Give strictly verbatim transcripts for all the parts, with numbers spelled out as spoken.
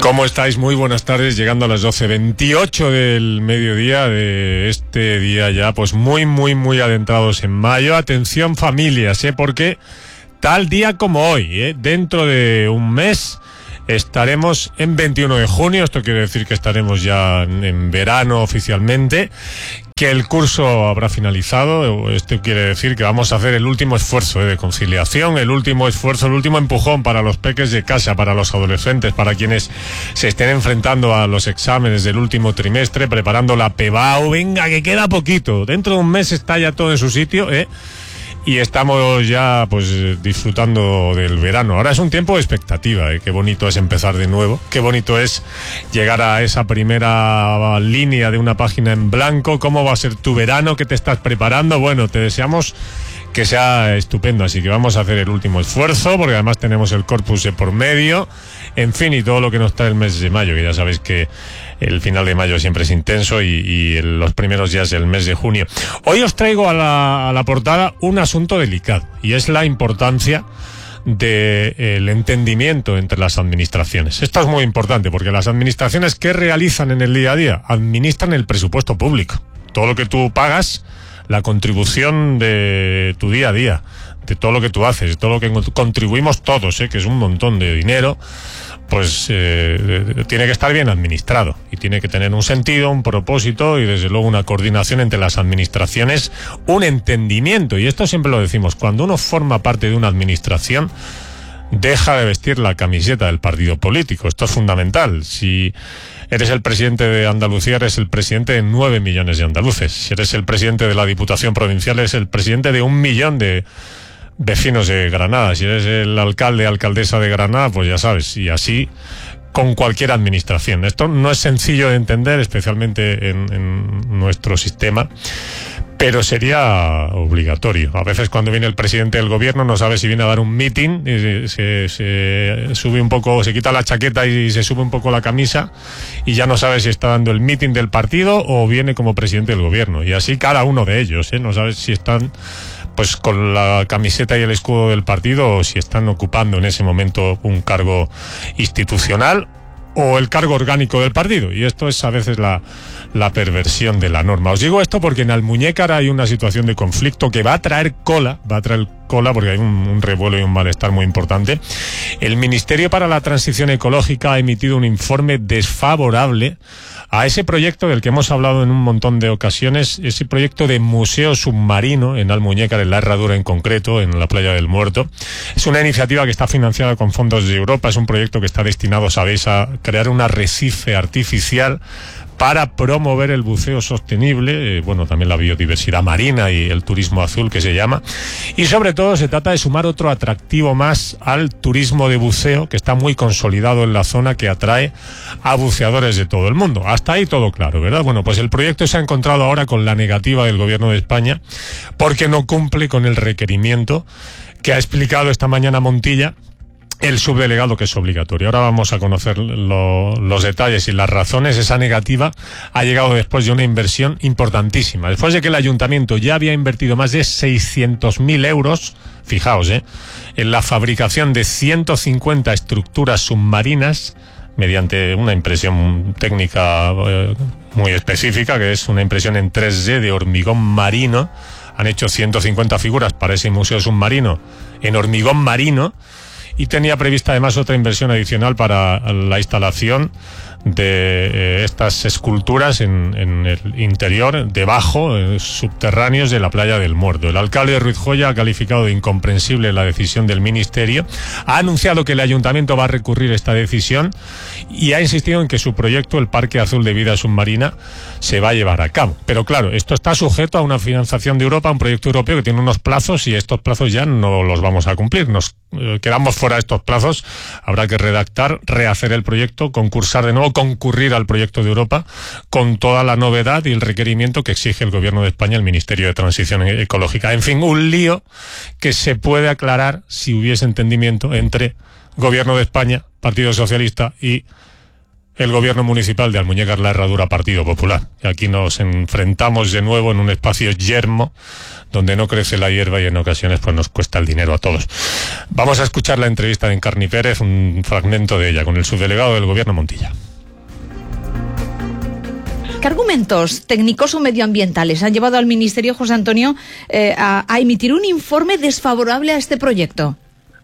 ¿Cómo estáis? Muy buenas tardes, llegando a las doce veintiocho del mediodía de este día ya, pues muy, muy, muy adentrados en mayo. Atención familias, ¿eh? Porque tal día como hoy, ¿eh? Dentro de un mes estaremos en veintiuno de junio, esto quiere decir que estaremos ya en verano oficialmente, que el curso habrá finalizado. Esto quiere decir que vamos a hacer el último esfuerzo eh, de conciliación, el último esfuerzo, el último empujón para los peques de casa, para los adolescentes, para quienes se estén enfrentando a los exámenes del último trimestre, preparando la PEBAU. Venga, que queda poquito, dentro de un mes está ya todo en su sitio, ¿eh? Y estamos ya pues disfrutando del verano. Ahora es un tiempo de expectativa, ¿eh? Qué bonito es empezar de nuevo, qué bonito es llegar a esa primera línea de una página en blanco. ¿Cómo va a ser tu verano? ¿Qué te estás preparando? Bueno, te deseamos que sea estupendo, así que vamos a hacer el último esfuerzo, porque además tenemos el corpus de por medio, en fin, y todo lo que nos trae el mes de mayo, que ya sabéis que el final de mayo siempre es intenso y, y el, los primeros días del mes de junio. Hoy os traigo a la, a la portada un asunto delicado, y es la importancia del entendimiento entre las administraciones. Esto es muy importante, porque las administraciones, ¿qué realizan en el día a día? Administran el presupuesto público. Todo lo que tú pagas, la contribución de tu día a día, de todo lo que tú haces, de todo lo que contribuimos todos, ¿eh? Que es un montón de dinero, pues eh, tiene que estar bien administrado y tiene que tener un sentido, un propósito y desde luego una coordinación entre las administraciones, un entendimiento. Y esto siempre lo decimos, cuando uno forma parte de una administración, deja de vestir la camiseta del partido político. Esto es fundamental. Si eres el presidente de Andalucía, eres el presidente de nueve millones de andaluces. Si eres el presidente de la Diputación Provincial, eres el presidente de un millón de vecinos de Granada. Si eres el alcalde, alcaldesa de Granada, pues ya sabes, y así con cualquier administración. Esto no es sencillo de entender, especialmente en, en nuestro sistema, pero sería obligatorio. A veces cuando viene el presidente del gobierno no sabe si viene a dar un meeting, y se, se sube un poco, se quita la chaqueta y se sube un poco la camisa y ya no sabe si está dando el meeting del partido o viene como presidente del gobierno. Y así cada uno de ellos, ¿eh? No sabes si están pues con la camiseta y el escudo del partido o si están ocupando en ese momento un cargo institucional o el cargo orgánico del partido, y esto es a veces la, la perversión de la norma. Os digo esto porque en Almuñécar hay una situación de conflicto que va a traer cola, va a traer cola porque hay un, un revuelo y un malestar muy importante. El Ministerio para la Transición Ecológica ha emitido un informe desfavorable a ese proyecto del que hemos hablado en un montón de ocasiones, ese proyecto de museo submarino en Almuñécar, en la Herradura en concreto, en la Playa del Muerto. Es una iniciativa que está financiada con fondos de Europa, es un proyecto que está destinado, sabéis, a crear un arrecife artificial para promover el buceo sostenible, eh, bueno, también la biodiversidad marina y el turismo azul que se llama, y sobre todo se trata de sumar otro atractivo más al turismo de buceo que está muy consolidado en la zona, que atrae a buceadores de todo el mundo. Hasta ahí todo claro, ¿verdad? Bueno, pues el proyecto se ha encontrado ahora con la negativa del gobierno de España porque no cumple con el requerimiento que ha explicado esta mañana Montilla, el subdelegado, que es obligatorio. Ahora vamos a conocer lo, los detalles y las razones. Esa negativa ha llegado después de una inversión importantísima. Después de que el ayuntamiento ya había invertido más de seiscientos mil euros, fijaos, eh, en la fabricación de ciento cincuenta estructuras submarinas mediante una impresión técnica eh, muy específica, que es una impresión en tres D de hormigón marino. Han hecho ciento cincuenta figuras para ese museo submarino en hormigón marino, y tenía prevista además otra inversión adicional para la instalación de eh, estas esculturas en, en el interior, debajo, eh, subterráneos de la Playa del Muerto. El alcalde Ruiz Joya ha calificado de incomprensible la decisión del ministerio, ha anunciado que el ayuntamiento va a recurrir esta decisión y ha insistido en que su proyecto, el Parque Azul de Vida Submarina, se va a llevar a cabo. Pero claro, esto está sujeto a una financiación de Europa, un proyecto europeo que tiene unos plazos, y estos plazos ya no los vamos a cumplir. Nos eh, quedamos fuera de estos plazos. Habrá que redactar, rehacer el proyecto, concursar de nuevo, concurrir al proyecto de Europa con toda la novedad y el requerimiento que exige el Gobierno de España, el Ministerio de Transición Ecológica. En fin, un lío que se puede aclarar si hubiese entendimiento entre Gobierno de España, Partido Socialista y el gobierno municipal de Almuñécar la Herradura Partido Popular. Y aquí nos enfrentamos de nuevo en un espacio yermo donde no crece la hierba y en ocasiones pues nos cuesta el dinero a todos. Vamos a escuchar la entrevista de Encarni Pérez, un fragmento de ella con el subdelegado del gobierno Montilla. ¿Qué argumentos técnicos o medioambientales han llevado al Ministerio, José Antonio, eh, a, a emitir un informe desfavorable a este proyecto?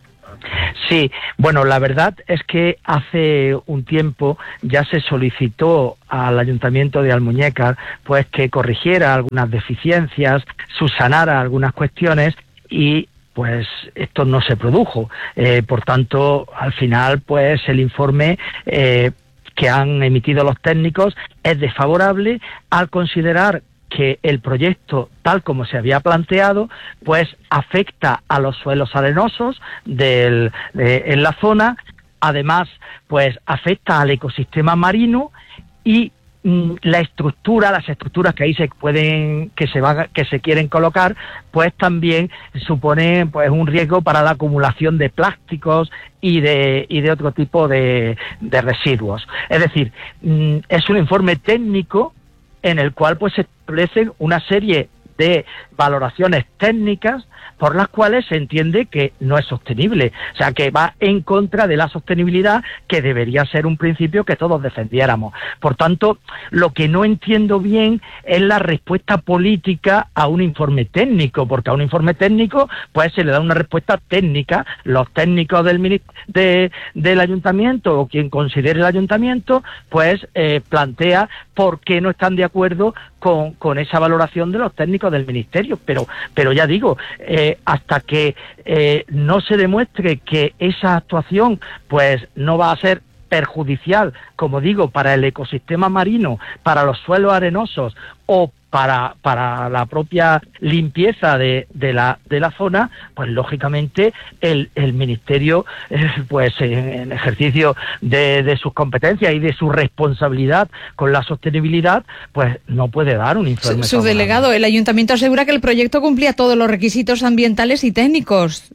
Sí, bueno, la verdad es que hace un tiempo ya se solicitó al Ayuntamiento de Almuñécar pues que corrigiera algunas deficiencias, subsanara algunas cuestiones y pues esto no se produjo. Eh, por tanto, al final, pues el informe eh, que han emitido los técnicos es desfavorable al considerar que el proyecto, tal como se había planteado, pues afecta a los suelos arenosos del, de, en la zona, además, pues afecta al ecosistema marino y mm, la estructura, las estructuras que ahí se pueden, que se van, que se quieren colocar, pues también suponen pues un riesgo para la acumulación de plásticos y de y de otro tipo de, de residuos. Es decir, mm, es un informe técnico en el cual pues se establecen una serie de valoraciones técnicas por las cuales se entiende que no es sostenible, o sea, que va en contra de la sostenibilidad, que debería ser un principio que todos defendiéramos. Por tanto, lo que no entiendo bien es la respuesta política a un informe técnico, porque a un informe técnico pues se le da una respuesta técnica, los técnicos del de, del ayuntamiento o quien considere el ayuntamiento pues eh, plantea por qué no están de acuerdo con, con esa valoración de los técnicos del ministerio, pero, pero ya digo, eh, hasta que eh, no se demuestre que esa actuación pues no va a ser perjudicial, como digo, para el ecosistema marino, para los suelos arenosos o para para la propia limpieza de, de la de la zona, pues lógicamente el, el ministerio eh, pues en, en ejercicio de, de sus competencias y de su responsabilidad con la sostenibilidad, pues no puede dar un informe. Su, su delegado, el ayuntamiento asegura que el proyecto cumplía todos los requisitos ambientales y técnicos.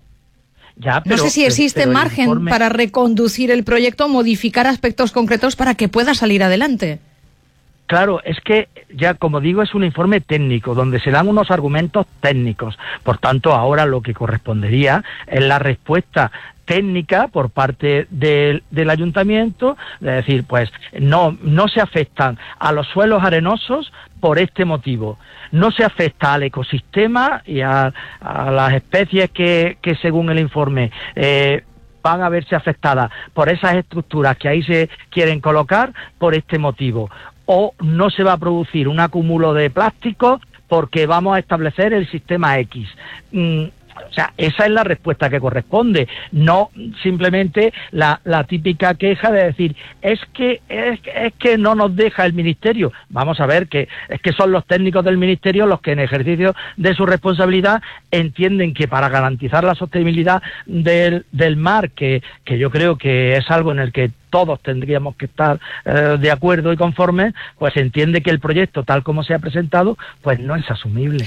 Ya, pero, no sé si existe pero margen informe... para reconducir el proyecto o modificar aspectos concretos para que pueda salir adelante. Claro, es que ya, como digo, es un informe técnico, donde se dan unos argumentos técnicos. Por tanto, ahora lo que correspondería es la respuesta técnica por parte del, del ayuntamiento, es decir, pues no, no se afectan a los suelos arenosos por este motivo, no se afecta al ecosistema y a, a las especies que, que según el informe eh, van a verse afectadas por esas estructuras que ahí se quieren colocar por este motivo, o no se va a producir un acúmulo de plásticos porque vamos a establecer el sistema X. Mm, O sea, esa es la respuesta que corresponde, no simplemente la, la típica queja de decir, es que es, es que no nos deja el ministerio. Vamos a ver que es que son los técnicos del ministerio los que en ejercicio de su responsabilidad entienden que para garantizar la sostenibilidad del, del mar, que, que yo creo que es algo en el que todos tendríamos que estar eh, de acuerdo y conformes, pues entiende que el proyecto tal como se ha presentado, pues no es asumible.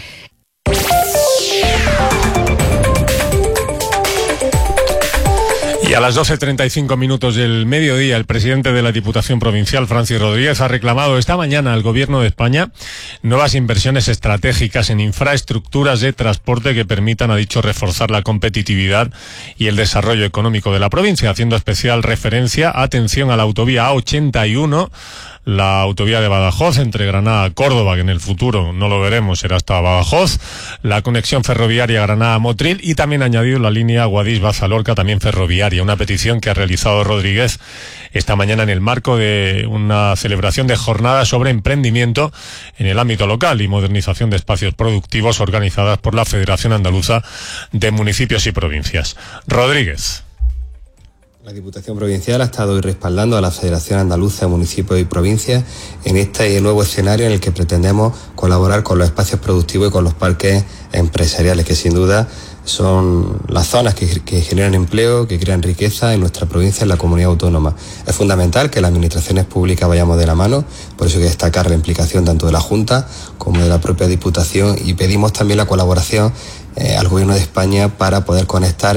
Y a las doce treinta y cinco minutos del mediodía, el presidente de la Diputación Provincial, Francis Rodríguez, ha reclamado esta mañana al Gobierno de España nuevas inversiones estratégicas en infraestructuras de transporte que permitan, ha dicho, reforzar la competitividad y el desarrollo económico de la provincia, haciendo especial referencia, atención, a la autovía A ochenta y uno, la autovía de Badajoz entre Granada a Córdoba, que en el futuro no lo veremos, será hasta Badajoz, la conexión ferroviaria Granada-Motril y también ha añadido la línea Guadix-Baza-Lorca, también ferroviaria, una petición que ha realizado Rodríguez esta mañana en el marco de una celebración de jornadas sobre emprendimiento en el ámbito local y modernización de espacios productivos organizadas por la Federación Andaluza de Municipios y Provincias. Rodríguez. La Diputación Provincial ha estado hoy respaldando a la Federación Andaluza de Municipios y Provincias en este nuevo escenario en el que pretendemos colaborar con los espacios productivos y con los parques empresariales, que sin duda son las zonas que, que generan empleo, que crean riqueza en nuestra provincia, en la comunidad autónoma. Es fundamental que las administraciones públicas vayamos de la mano, por eso hay que destacar la implicación tanto de la Junta como de la propia Diputación, y pedimos también la colaboración eh, al Gobierno de España para poder conectar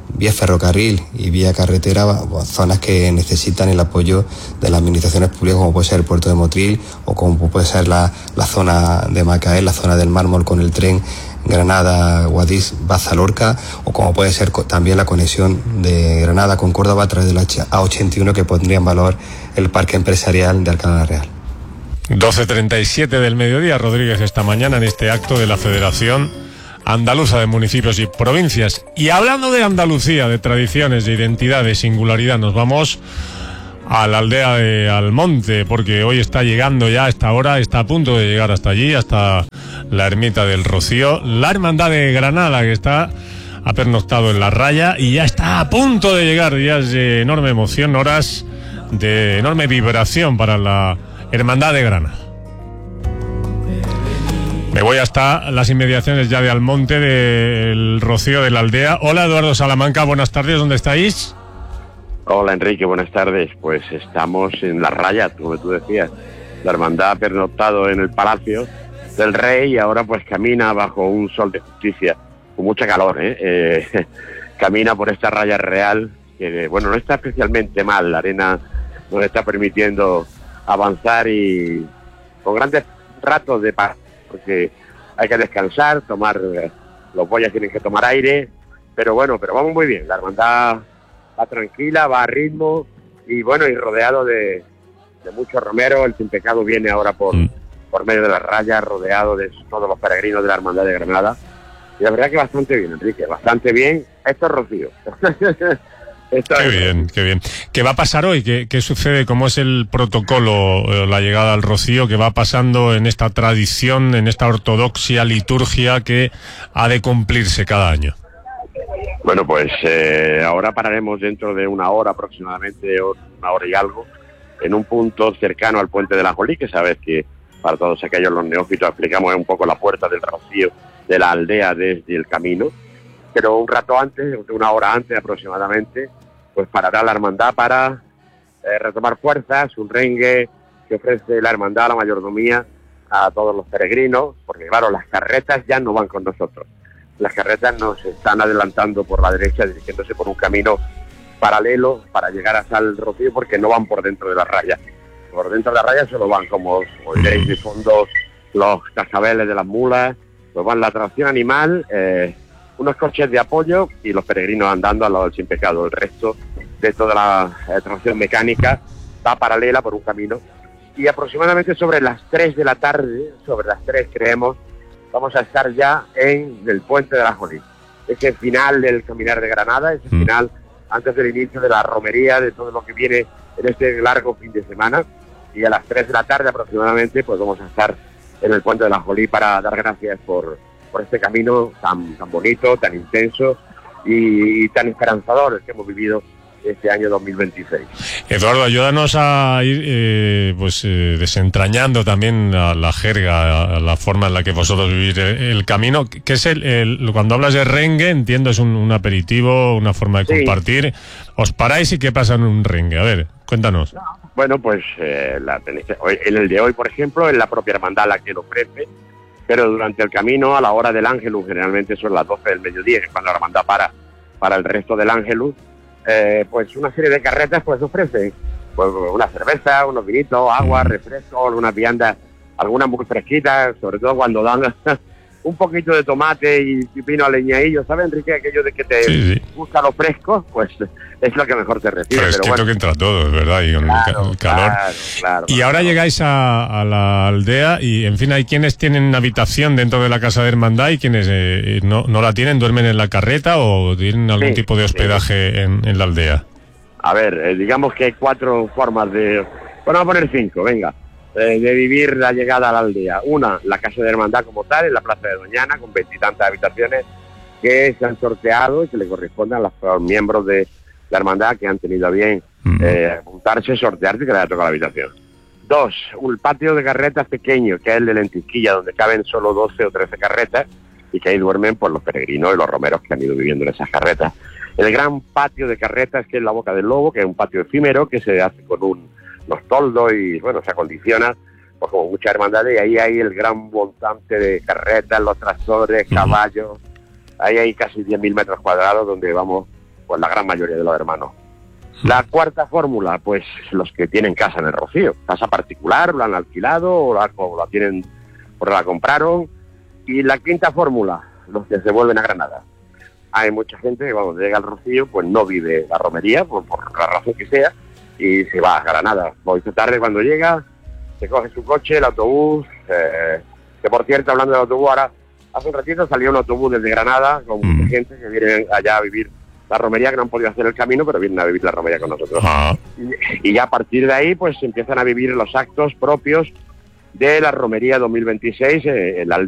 vía ferrocarril y vía carretera, pues, zonas que necesitan el apoyo de las administraciones públicas, como puede ser el puerto de Motril o como puede ser la, la zona de Macael, la zona del Mármol con el tren Granada, Guadix, Baza, Lorca, o como puede ser también la conexión de Granada con Córdoba a través de la A ochenta y uno, que pondría en valor el parque empresarial de Alcalá Real. doce treinta y siete del mediodía, Rodríguez, esta mañana en este acto de la Federación Andaluza de Municipios y Provincias. Y hablando de Andalucía, de tradiciones, de identidad, de singularidad, nos vamos a la aldea de Almonte, porque hoy está llegando ya a esta hora, está a punto de llegar hasta allí, hasta la ermita del Rocío, la Hermandad de Granada, que está ha pernoctado en la raya y ya está a punto de llegar. Ya es de enorme emoción, horas de enorme vibración para la Hermandad de Granada. Me voy hasta las inmediaciones ya de Almonte, del Rocío, de la aldea. Hola, Eduardo Salamanca, buenas tardes, ¿dónde estáis? Hola, Enrique, buenas tardes. Pues estamos en la raya, como tú decías. La hermandad ha pernoctado en el Palacio del Rey y ahora pues camina bajo un sol de justicia, con mucha calor, ¿eh? eh camina por esta raya real, que bueno, no está especialmente mal, la arena nos está permitiendo avanzar y con grandes ratos de paz, porque hay que descansar, tomar, los boyas tienen que tomar aire, pero bueno, pero vamos muy bien, la hermandad va tranquila, va a ritmo y bueno, y rodeado de, de muchos romeros. El Sin Pecado viene ahora por, mm. por medio de la raya, rodeado de todos los peregrinos de la Hermandad de Granada, y la verdad que bastante bien, Enrique, bastante bien. Esto es Rocío. Esto qué es... bien, qué bien. ¿Qué va a pasar hoy? ¿Qué, qué sucede? ¿Cómo es el protocolo, la llegada al Rocío? ¿Qué va pasando en esta tradición, en esta ortodoxia, liturgia que ha de cumplirse cada año? Bueno, pues eh, ahora pararemos dentro de una hora aproximadamente, una hora y algo, en un punto cercano al Puente de la Jolí, que sabes que para todos aquellos los neófitos explicamos un poco la puerta del Rocío de la aldea desde el camino, pero un rato antes, una hora antes aproximadamente, pues parará la hermandad para eh, retomar fuerzas, un rengue que ofrece la hermandad a la mayordomía a todos los peregrinos, porque claro, las carretas ya no van con nosotros. Las carretas nos están adelantando por la derecha, dirigiéndose por un camino paralelo para llegar hasta el Rocío, porque no van por dentro de la raya. Por dentro de la raya solo van, como veréis de fondo, los cascabeles de las mulas, pues van la tracción animal, eh, unos coches de apoyo y los peregrinos andando al lado del Sin Pecado. El resto de toda la eh, tracción mecánica va paralela por un camino. Y aproximadamente sobre las tres de la tarde, sobre las tres creemos, vamos a estar ya en el Puente de la Jolí. Ese final del Caminar de Granada, ese mm. final antes del inicio de la romería, de todo lo que viene en este largo fin de semana. Y a las tres de la tarde aproximadamente, pues vamos a estar en el Puente de la Jolí para dar gracias por, por este camino tan, tan bonito, tan intenso y, y tan esperanzador que hemos vivido este año dos mil veintiséis. Eduardo, ayúdanos a ir eh, pues eh, desentrañando también a la jerga, a la forma en la que vosotros vivís el, el camino. ¿Qué es el, el cuando hablas de rengue? Entiendo, es un, un aperitivo, una forma de sí. compartir. ¿Os paráis y qué pasa en un rengue? A ver, cuéntanos. No, bueno, pues eh, la, en el de hoy, por ejemplo, es la propia hermandad la que lo ofrece, pero durante el camino, a la hora del Ángelus, generalmente son las doce del mediodía, que es cuando la hermandad para para el resto del Ángelus. Eh, pues una serie de carretas pues ofrecen pues una cerveza, unos vinitos, agua, refrescos, unas viandas, algunas muy fresquitas, sobre todo cuando dan un poquito de tomate y pepino aleñadillo, ¿sabes, Enrique? Aquello de que te sí, sí. gusta lo fresco, pues es lo que mejor te recibe. Pero es pero que bueno. que entra todo, es verdad, y con claro, el calor. Claro, claro, y claro, ahora claro. llegáis a, a la aldea y, en fin, hay quienes tienen habitación dentro de la casa de hermandad y quienes eh, no, no la tienen, duermen en la carreta o tienen algún sí, tipo de hospedaje sí. en, en la aldea. A ver, eh, digamos que hay cuatro formas de... Bueno, vamos a poner cinco, venga. Eh, de vivir la llegada a la aldea. Una, la casa de hermandad como tal, en la plaza de Doñana, con veintitantas habitaciones que se han sorteado y que le corresponden a los miembros de la hermandad que han tenido a bien eh, apuntarse, sortearse y que les haya tocado la habitación. Dos, un patio de carretas pequeño, que es el de Lentisquilla, donde caben solo doce o trece carretas y que ahí duermen pues, los peregrinos y los romeros que han ido viviendo en esas carretas. El gran patio de carretas, que es la Boca del Lobo, que es un patio efímero que se hace con un, unos toldos y, bueno, se acondiciona pues, como muchas hermandades, y ahí hay el gran montante de carretas, los tractores, caballos. Ahí hay casi diez mil metros cuadrados donde vamos pues la gran mayoría de los hermanos. La cuarta fórmula, pues los que tienen casa en el Rocío, casa particular, lo han alquilado o la, o la tienen, o la compraron. Y la quinta fórmula, los que se vuelven a Granada. Hay mucha gente que cuando llega al Rocío, pues no vive la romería, por, por la razón que sea, y se va a Granada. Hoy esta tarde cuando llega, se coge su coche, el autobús, eh, que por cierto, hablando del autobús, ahora hace un ratito salió un autobús desde Granada con mucha mm. gente que viene allá a vivir la romería, que no han podido hacer el camino, pero vienen a vivir la romería con nosotros. Ah. Y, y ya a partir de ahí, pues empiezan a vivir los actos propios de la romería dos mil veintiséis eh, en la aldea.